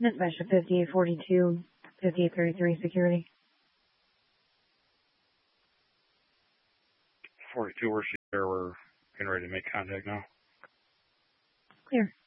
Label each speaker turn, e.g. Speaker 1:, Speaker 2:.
Speaker 1: Dispatch to 5842, 5833 security.
Speaker 2: 42, we're here. We're getting ready to make contact now.
Speaker 1: Clear.